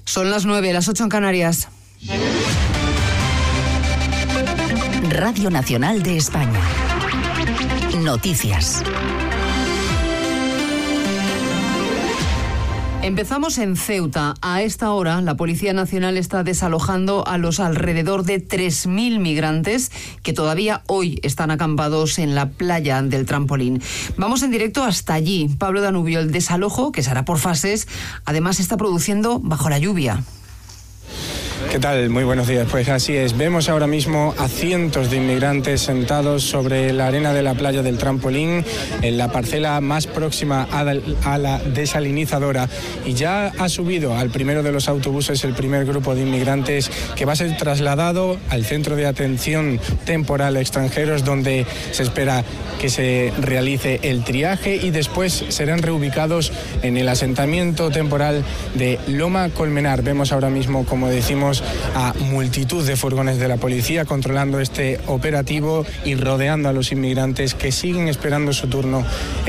Son las 9, las 8 en Canarias. Radio Nacional de España. Noticias. Empezamos en Ceuta. A esta hora, la Policía Nacional está desalojando a los alrededor de 3.000 migrantes que todavía hoy están acampados en la playa del Trampolín. Vamos en directo hasta allí. Pablo Danubio, el desalojo, que se hará por fases, además se está produciendo bajo la lluvia. ¿Qué tal? Muy buenos días. Pues así es. Vemos ahora mismo a cientos de inmigrantes sentados sobre la arena de la playa del Trampolín, en la parcela más próxima a la desalinizadora. Y ya ha subido al primero de los autobuses el primer grupo de inmigrantes que va a ser trasladado al Centro de Atención Temporal a Extranjeros, donde se espera que se realice el triaje y después serán reubicados en el asentamiento temporal de Loma Colmenar. Vemos ahora mismo, como decimos, a multitud de furgones de la policía controlando este operativo y rodeando a los inmigrantes que siguen esperando su turno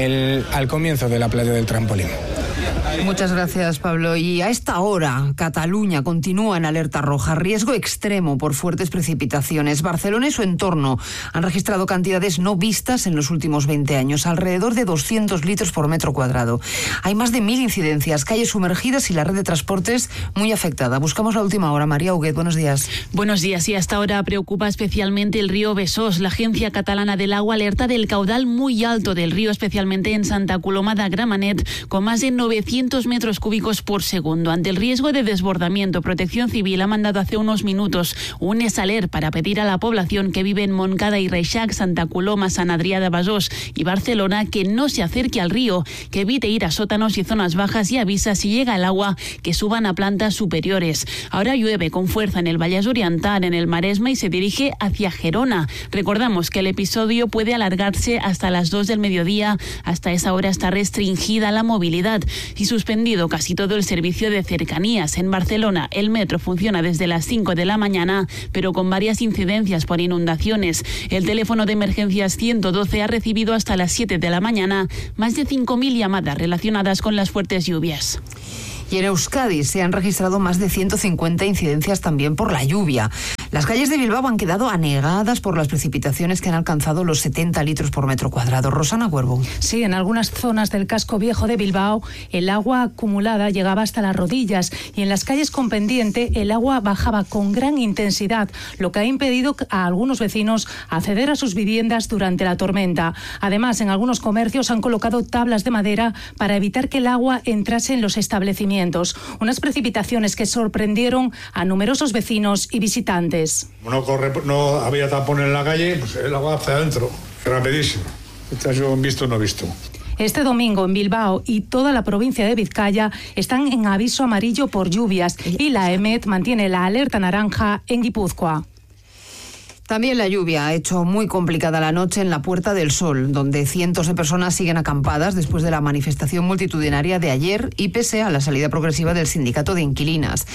al comienzo de la playa del Trampolín. Muchas gracias, Pablo. Y a esta hora, Cataluña continúa en alerta roja, riesgo extremo por fuertes precipitaciones. Barcelona y su entorno han registrado cantidades no vistas en los últimos 20 años, alrededor de 200 litros por metro cuadrado. Hay más de 1.000 incidencias, calles sumergidas y la red de transportes muy afectada. Buscamos la última hora. María Huguet, buenos días. Buenos días. Y hasta ahora preocupa especialmente el río Besós. La Agencia Catalana del Agua alerta del caudal muy alto del río, especialmente en Santa Coloma de Gramenet, con más de 900 metros cúbicos por segundo. Ante el riesgo de desbordamiento, Protección Civil ha mandado hace unos minutos un esaler para pedir a la población que vive en Montcada y Reixac, Santa Coloma, Sant Adrià de Besós y Barcelona que no se acerque al río, que evite ir a sótanos y zonas bajas y avisa si llega el agua que suban a plantas superiores. Ahora llueve con fuerza en el Vallès Oriental, en el Maresme y se dirige hacia Gerona. Recordamos que el episodio puede alargarse hasta las 2 del mediodía. Hasta esa hora está restringida la movilidad y suspendido casi todo el servicio de cercanías. En Barcelona, el metro funciona desde las 5 de la mañana, pero con varias incidencias por inundaciones. El teléfono de emergencias 112 ha recibido hasta las 7 de la mañana más de 5.000 llamadas relacionadas con las fuertes lluvias. Y en Euskadi se han registrado más de 150 incidencias también por la lluvia. Las calles de Bilbao han quedado anegadas por las precipitaciones que han alcanzado los 70 litros por metro cuadrado. Rosana Cuervo. Sí, en algunas zonas del casco viejo de Bilbao el agua acumulada llegaba hasta las rodillas y en las calles con pendiente el agua bajaba con gran intensidad, lo que ha impedido a algunos vecinos acceder a sus viviendas durante la tormenta. Además, en algunos comercios han colocado tablas de madera para evitar que el agua entrase en los establecimientos. Unas precipitaciones que sorprendieron a numerosos vecinos y visitantes. No había tapón en la calle, pues el agua hacia adentro, rapidísimo. Yo visto no visto. Este domingo en Bilbao y toda la provincia de Vizcaya están en aviso amarillo por lluvias y la EMET mantiene la alerta naranja en Guipúzcoa. También la lluvia ha hecho muy complicada la noche en la Puerta del Sol, donde cientos de personas siguen acampadas después de la manifestación multitudinaria de ayer y pese a la salida progresiva del sindicato de inquilinas.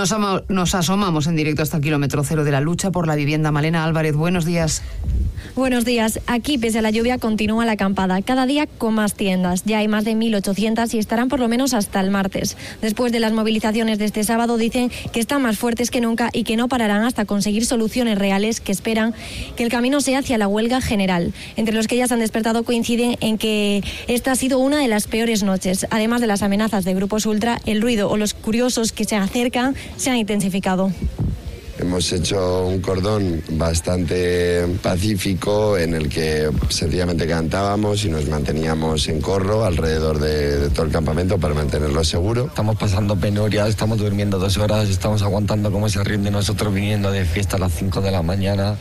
Nos asomamos en directo hasta el kilómetro cero de la lucha por la vivienda. Malena Álvarez, buenos días. Buenos días. Aquí, pese a la lluvia, continúa la acampada. Cada día con más tiendas. Ya hay más de 1.800 y estarán por lo menos hasta el martes. Después de las movilizaciones de este sábado, dicen que están más fuertes que nunca y que no pararán hasta conseguir soluciones reales que esperan que el camino sea hacia la huelga general. Entre los que ya se han despertado coinciden en que esta ha sido una de las peores noches. Además de las amenazas de grupos ultra, el ruido o los curiosos que se acercan se han intensificado. Hemos hecho un cordón bastante pacífico en el que sencillamente cantábamos y nos manteníamos en corro alrededor de todo el campamento para mantenerlo seguro. Estamos pasando penurias, estamos durmiendo 2 horas, estamos aguantando cómo se rinde nosotros viniendo de fiesta a las 5 de la mañana.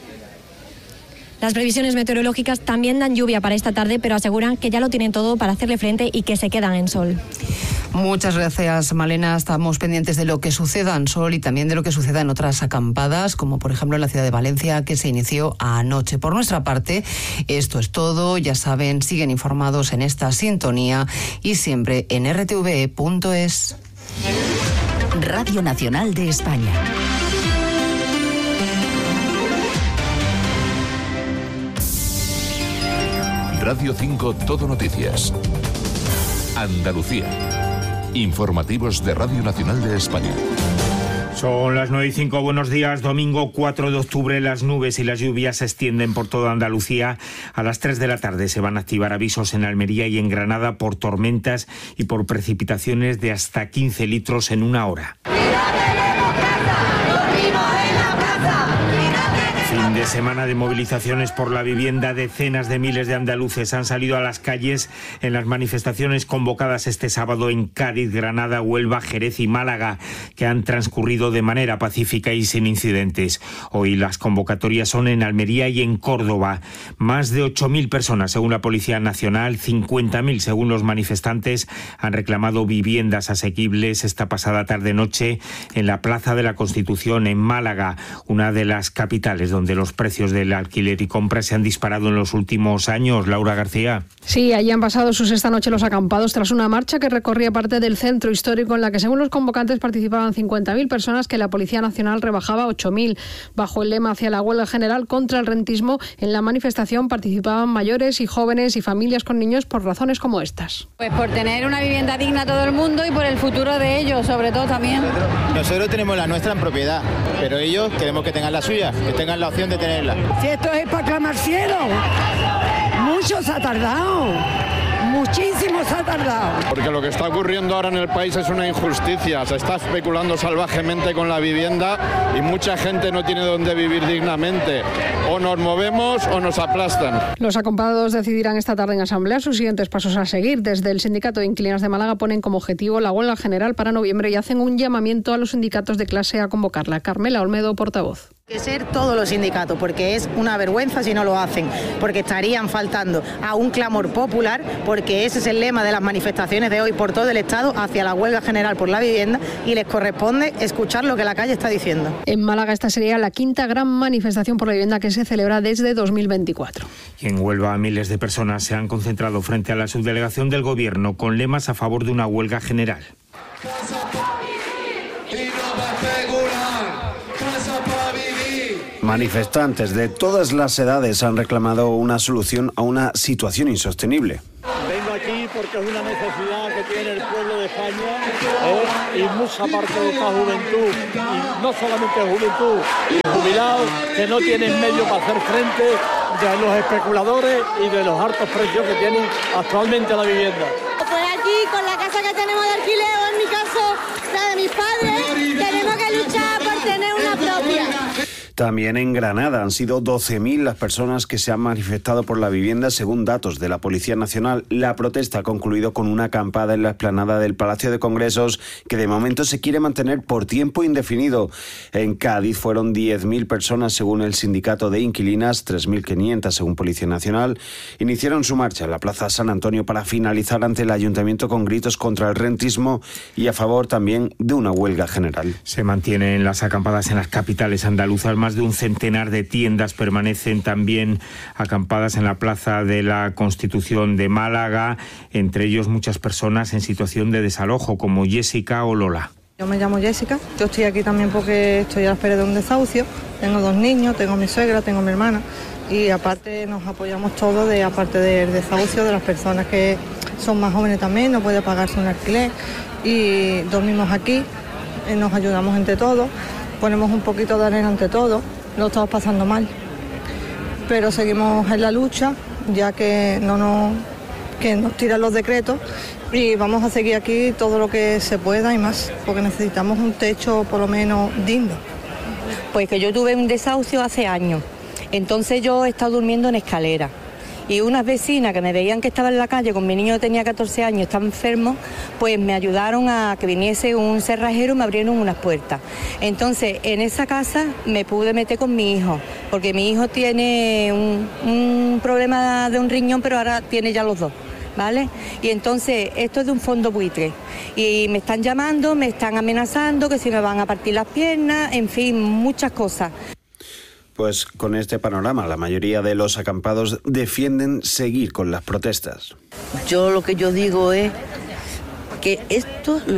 Las previsiones meteorológicas también dan lluvia para esta tarde, pero aseguran que ya lo tienen todo para hacerle frente y que se quedan en sol. Muchas gracias, Malena. Estamos pendientes de lo que suceda en Sol y también de lo que suceda en otras acampadas, como por ejemplo en la ciudad de Valencia, que se inició anoche. Por nuestra parte, esto es todo. Ya saben, siguen informados en esta sintonía y siempre en rtve.es. Radio Nacional de España. Radio 5 Todo Noticias. Andalucía. Informativos de Radio Nacional de España. Son las 9:05, buenos días. Domingo 4 de octubre, las nubes y las lluvias se extienden por toda Andalucía. A las 3 de la tarde se van a activar avisos en Almería y en Granada por tormentas y por precipitaciones de hasta 15 litros en una hora. Fin de semana de movilizaciones por la vivienda. Decenas de miles de andaluces han salido a las calles en las manifestaciones convocadas este sábado en Cádiz, Granada, Huelva, Jerez y Málaga, que han transcurrido de manera pacífica y sin incidentes. Hoy las convocatorias son en Almería y en Córdoba. Más de 8.000 personas, según la Policía Nacional, 50.000 según los manifestantes, han reclamado viviendas asequibles esta pasada tarde-noche en la Plaza de la Constitución en Málaga, una de las capitales donde los precios del alquiler y compra se han disparado en los últimos años. Laura García. Sí, allí han pasado sus esta noche los acampados tras una marcha que recorría parte del centro histórico en la que, según los convocantes, participaban 50.000 personas que la Policía Nacional rebajaba a 8.000. Bajo el lema hacia la huelga general contra el rentismo, en la manifestación participaban mayores y jóvenes y familias con niños por razones como estas. Pues por tener una vivienda digna a todo el mundo y por el futuro de ellos, sobre todo también. Nosotros tenemos la nuestra en propiedad, pero ellos queremos que tengan la suya, que tengan la opción de tenerla. Si esto es para clamar cielo, mucho se ha tardado, muchísimo se ha tardado. Porque lo que está ocurriendo ahora en el país es una injusticia, se está especulando salvajemente con la vivienda y mucha gente no tiene dónde vivir dignamente. O nos movemos o nos aplastan. Los acampados decidirán esta tarde en asamblea sus siguientes pasos a seguir. Desde el Sindicato de Inquilinos de Málaga ponen como objetivo la huelga general para noviembre y hacen un llamamiento a los sindicatos de clase a convocarla. Carmela Olmedo, portavoz. Que ser todos los sindicatos, porque es una vergüenza si no lo hacen, porque estarían faltando a un clamor popular, porque ese es el lema de las manifestaciones de hoy por todo el Estado hacia la huelga general por la vivienda y les corresponde escuchar lo que la calle está diciendo. En Málaga esta sería la quinta gran manifestación por la vivienda que se celebra desde 2024. Y en Huelva miles de personas se han concentrado frente a la subdelegación del Gobierno con lemas a favor de una huelga general. Manifestantes de todas las edades han reclamado una solución a una situación insostenible. Vengo aquí porque es una necesidad que tiene el pueblo de España y mucha parte de esta juventud, y no solamente juventud, jubilados que no tienen medio para hacer frente de los especuladores y de los altos precios que tienen actualmente la vivienda. Pues aquí con la casa que tenemos de alquiler, o en mi caso la de mis padres, tenemos que luchar por tener una propia. También en Granada han sido 12.000 las personas que se han manifestado por la vivienda, según datos de la Policía Nacional. La protesta ha concluido con una acampada en la explanada del Palacio de Congresos, que de momento se quiere mantener por tiempo indefinido. En Cádiz fueron 10.000 personas, según el Sindicato de Inquilinas, 3.500 según Policía Nacional. Iniciaron su marcha en la Plaza San Antonio para finalizar ante el Ayuntamiento con gritos contra el rentismo y a favor también de una huelga general. Se mantienen las acampadas en las capitales andaluzas. Más de un centenar de tiendas permanecen también acampadas en la Plaza de la Constitución de Málaga, entre ellos muchas personas en situación de desalojo, como Jessica o Lola. Yo me llamo Jessica, yo estoy aquí también porque estoy a la espera de un desahucio, tengo 2 niños, tengo a mi suegra, tengo a mi hermana y aparte nos apoyamos todos, aparte del desahucio de las personas que son más jóvenes también, no pueden pagarse un alquiler y dormimos aquí, nos ayudamos entre todos. Ponemos un poquito de arena ante todo, lo estamos pasando mal, pero seguimos en la lucha, ya que nos tiran los decretos y vamos a seguir aquí todo lo que se pueda y más, porque necesitamos un techo por lo menos digno. Pues que yo tuve un desahucio hace años, entonces yo he estado durmiendo en escalera. Y unas vecinas que me veían que estaba en la calle con mi niño que tenía 14 años, estaba enfermo, pues me ayudaron a que viniese un cerrajero y me abrieron unas puertas. Entonces, en esa casa me pude meter con mi hijo, porque mi hijo tiene un problema de un riñón, pero ahora tiene ya los 2. ¿Vale? Y entonces esto es de un fondo buitre y me están llamando, me están amenazando que si me van a partir las piernas, en fin, muchas cosas. Pues con este panorama, la mayoría de los acampados defienden seguir con las protestas. Yo lo que yo digo es que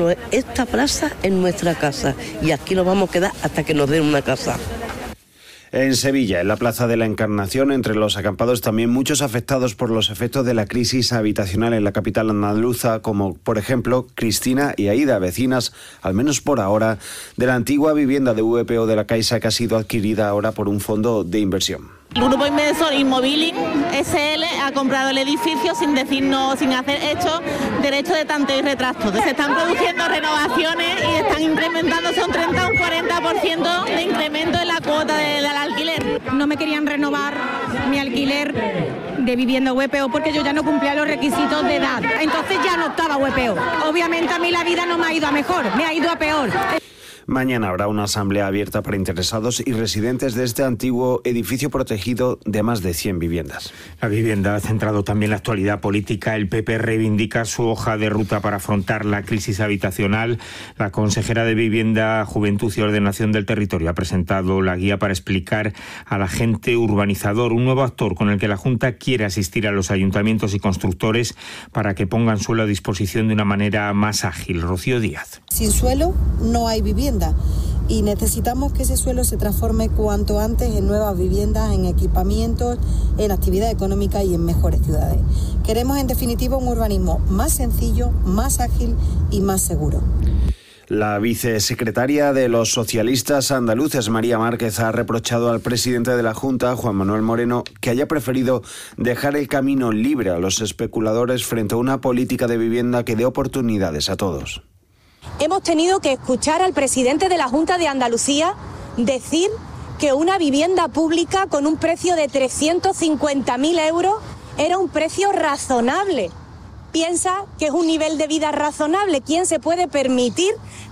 esta plaza es nuestra casa y aquí nos vamos a quedar hasta que nos den una casa. En Sevilla, en la Plaza de la Encarnación, entre los acampados también muchos afectados por los efectos de la crisis habitacional en la capital andaluza, como por ejemplo Cristina y Aida, vecinas, al menos por ahora, de la antigua vivienda de VPO de la Caixa que ha sido adquirida ahora por un fondo de inversión. El grupo inversor Inmobiling SL ha comprado el edificio sin decirnos, sin hacer hecho derecho de tanteo y retracto. Se están produciendo renovaciones y están incrementándose un 30 o un 40% de incremento en la cuota del alquiler. No me querían renovar mi alquiler de vivienda VPO porque yo ya no cumplía los requisitos de edad. Entonces ya no estaba VPO. Obviamente a mí la vida no me ha ido a mejor, me ha ido a peor. Mañana habrá una asamblea abierta para interesados y residentes de este antiguo edificio protegido de más de 100 viviendas. La vivienda ha centrado también la actualidad política. El PP reivindica su hoja de ruta para afrontar la crisis habitacional. La consejera de Vivienda, Juventud y Ordenación del Territorio ha presentado la guía para explicar al agente urbanizador, un nuevo actor con el que la Junta quiere asistir a los ayuntamientos y constructores para que pongan suelo a disposición de una manera más ágil. Rocío Díaz. Sin suelo no hay vivienda y necesitamos que ese suelo se transforme cuanto antes en nuevas viviendas, en equipamientos, en actividad económica y en mejores ciudades. Queremos en definitiva un urbanismo más sencillo, más ágil y más seguro. La vicesecretaria de los socialistas andaluces, María Márquez, ha reprochado al presidente de la Junta, Juan Manuel Moreno, que haya preferido dejar el camino libre a los especuladores frente a una política de vivienda que dé oportunidades a todos. Hemos tenido que escuchar al presidente de la Junta de Andalucía decir que una vivienda pública con un precio de 350.000 euros era un precio razonable. Piensa que es un nivel de vida razonable. ¿Quién se puede permitir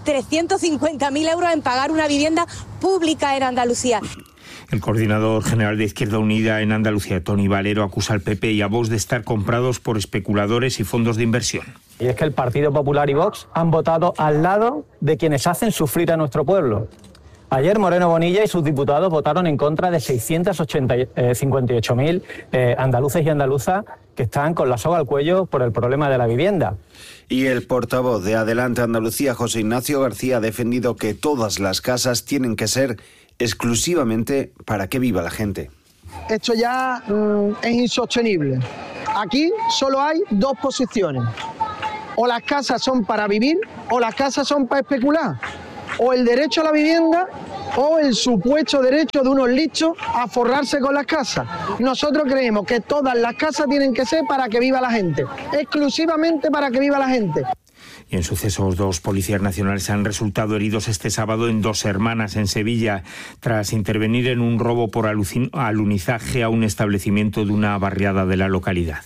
350.000 euros en pagar una vivienda pública en Andalucía? El coordinador general de Izquierda Unida en Andalucía, Tony Valero, acusa al PP y a Vox de estar comprados por especuladores y fondos de inversión. Y es que el Partido Popular y Vox han votado al lado de quienes hacen sufrir a nuestro pueblo. Ayer Moreno Bonilla y sus diputados votaron en contra de 658.000 andaluces y andaluzas que están con la soga al cuello por el problema de la vivienda. Y el portavoz de Adelante Andalucía, José Ignacio García, ha defendido que todas las casas tienen que ser exclusivamente para que viva la gente. Esto ya es insostenible. Aquí solo hay dos posiciones. O las casas son para vivir o las casas son para especular. O el derecho a la vivienda o el supuesto derecho de unos listos a forrarse con las casas. Nosotros creemos que todas las casas tienen que ser para que viva la gente, exclusivamente para que viva la gente. Y en sucesos, 2 policías nacionales han resultado heridos este sábado en Dos Hermanas, en Sevilla, tras intervenir en un robo por alunizaje a un establecimiento de una barriada de la localidad.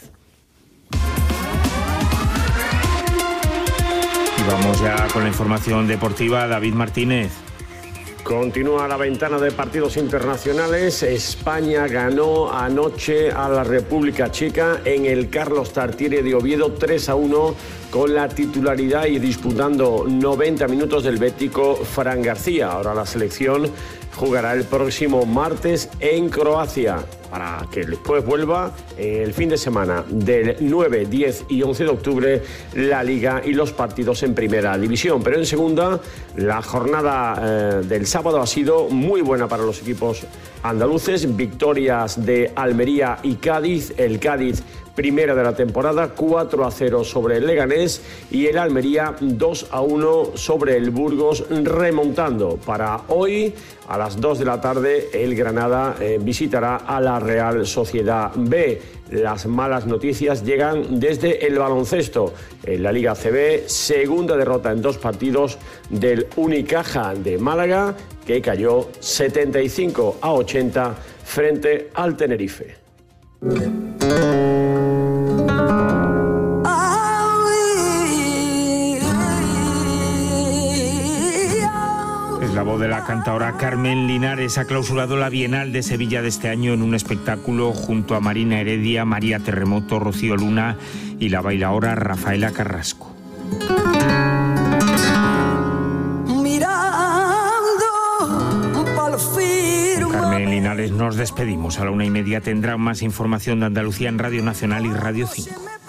Y vamos ya con la información deportiva. David Martínez. Continúa la ventana de partidos internacionales. España ganó anoche a la República Checa en el Carlos Tartiere de Oviedo 3-1 con la titularidad y disputando 90 minutos del bético Fran García. Ahora la selección jugará el próximo martes en Croacia para que después vuelva el fin de semana del 9, 10 y 11 de octubre la Liga y los partidos en Primera División. Pero en Segunda, la jornada del sábado ha sido muy buena para los equipos andaluces. Victorias de Almería y Cádiz. El Cádiz, primera de la temporada, 4-0 sobre el Leganés, y el Almería 2-1 sobre el Burgos, remontando. Para hoy, a las 2 de la tarde, el Granada visitará a la Real Sociedad B. Las malas noticias llegan desde el baloncesto. En la Liga ACB, segunda derrota en 2 partidos del Unicaja de Málaga, que cayó 75-80 frente al Tenerife. La voz de la cantaora Carmen Linares ha clausurado la Bienal de Sevilla de este año en un espectáculo junto a Marina Heredia, María Terremoto, Rocío Luna y la bailaora Rafaela Carrasco. Carmen Linares, nos despedimos. A la 1:30 tendrán más información de Andalucía en Radio Nacional y Radio 5.